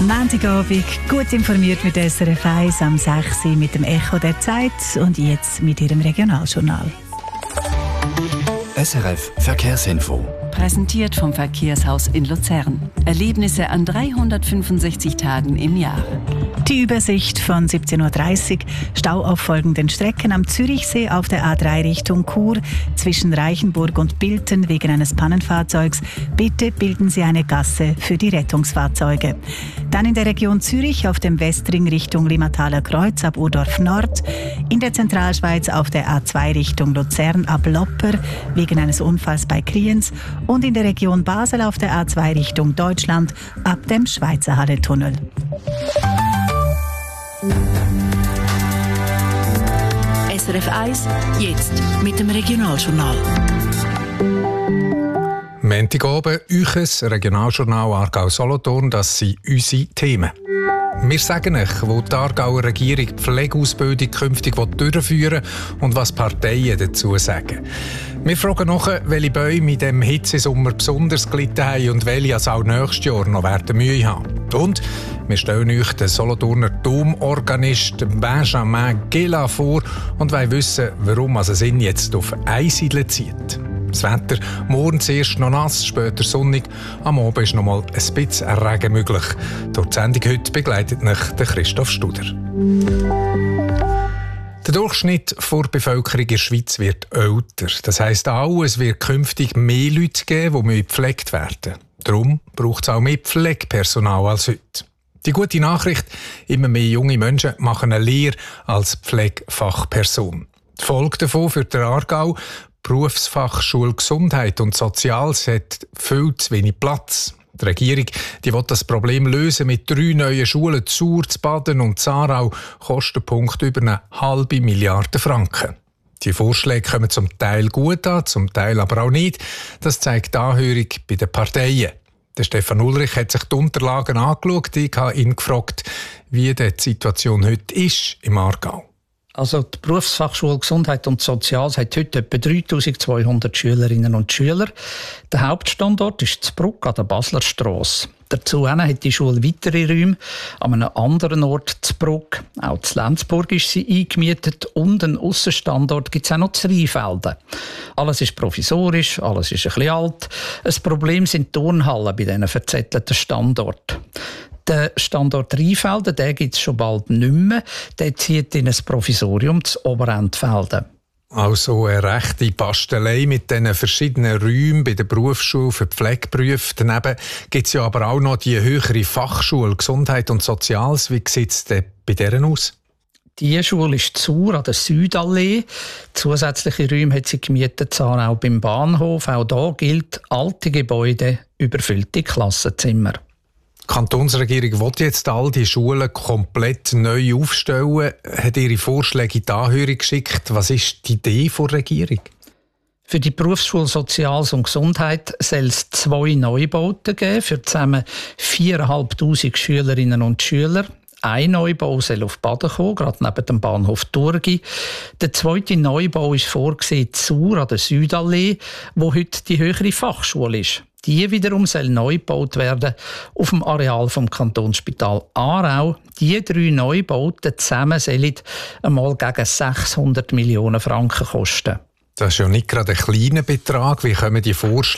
Montagabend, gut informiert mit SRF 1 am 6 Uhr mit dem Echo der Zeit und jetzt mit Ihrem Regionaljournal. SRF Verkehrsinfo. Präsentiert vom Verkehrshaus in Luzern. Erlebnisse an 365 Tagen im Jahr. Die Übersicht von 17.30 Uhr. Stau auf folgenden Strecken am Zürichsee auf der A3 Richtung Chur zwischen Reichenburg und Bilten wegen eines Pannenfahrzeugs. Bitte bilden Sie eine Gasse für die Rettungsfahrzeuge. Dann in der Region Zürich auf dem Westring Richtung Limataler Kreuz ab Urdorf Nord. In der Zentralschweiz auf der A2 Richtung Luzern ab Lopper wegen eines Unfalls bei Kriens. Und in der Region Basel auf der A2 Richtung Deutschland ab dem Schweizer Halletunnel. SRF 1, jetzt mit dem Regionaljournal. Montagabend, euch Regionaljournal Aargau-Solothurn, das sind unsere Themen. Wir sagen euch, wo die Aargauer Regierung die Pflegeausbildung künftig durchführen will und was Parteien dazu sagen. Wir fragen noch, welche Bäume in diesem Hitzesommer besonders gelitten haben und welche auch nächstes Jahr noch Mühe haben. Und wir stellen euch den Solothurner Domorganist Benjamin Gela vor und wollen wissen, warum es ihn jetzt auf Einsiedeln zieht. Das Wetter, morgen zuerst noch nass, später sonnig. Am Abend ist noch mal ein bisschen Regen möglich. Durch die Sendung heute begleitet mich der Christoph Studer. Der Durchschnitt der Bevölkerung in der Schweiz wird älter. Das heisst auch, es wird künftig mehr Leute geben, die gepflegt werden. Darum braucht es auch mehr Pflegepersonal als heute. Die gute Nachricht, immer mehr junge Menschen machen eine Lehre als Pflegefachperson. Die Folge davon für den Aargau: Berufsfachschule Gesundheit und Soziales hat viel zu wenig Platz. Die Regierung will das Problem lösen mit 3 neuen Schulen Chur, Baden und Aarau, Kostenpunkt über 1,5 Milliarden Franken. Die Vorschläge kommen zum Teil gut an, zum Teil aber auch nicht. Das zeigt die Anhörung bei den Parteien. Der Stefan Ulrich hat sich die Unterlagen angeschaut. Ich habe ihn gefragt, wie die Situation heute ist im Aargau. Also die Berufsfachschule Gesundheit und Soziales hat heute etwa 3200 Schülerinnen und Schüler. Der Hauptstandort ist Zbruck an der Basler Strasse. Dazu hat die Schule weitere Räume an einem anderen Ort Zbruck. Auch in Lenzburg ist sie eingemietet und einen Aussenstandort gibt es auch noch in Rheinfelden. Alles ist provisorisch, alles ist ein bisschen alt. Ein Problem sind die Turnhallen bei diesen verzettelten Standorten. Der Standort Rheinfelden, den gibt es schon bald nicht mehr. Der zieht in ein Provisorium zu Oberentfelden. Also eine rechte Bastelei mit diesen verschiedenen Räumen bei der Berufsschule für Pflegeberufe. Daneben gibt es ja aber auch noch die höhere Fachschule Gesundheit und Soziales. Wie sieht es denn bei deren aus? Die Schule ist Chur an der Südallee. Zusätzliche Räume hat sie gemietet, auch beim Bahnhof. Auch da gilt: alte Gebäude, überfüllte Klassenzimmer. Die Kantonsregierung will jetzt all die Schulen komplett neu aufstellen, hat ihre Vorschläge in die Anhörung geschickt. Was ist die Idee der Regierung? Für die Berufsschule Soziales und Gesundheit soll es 2 Neubauten geben, für zusammen 4'500 Schülerinnen und Schüler. Ein Neubau soll auf Baden kommen, gerade neben dem Bahnhof Thurgi. Der zweite Neubau ist vorgesehen Chur an der Südallee, wo heute die höhere Fachschule ist. Die wiederum soll neu gebaut werden auf dem Areal vom Kantonsspital Aarau. Die 3 Neubauten zusammen sollen einmal gegen 600 Millionen Franken kosten. Das ist ja nicht gerade ein kleiner Betrag. Wie kommen die Vorschläge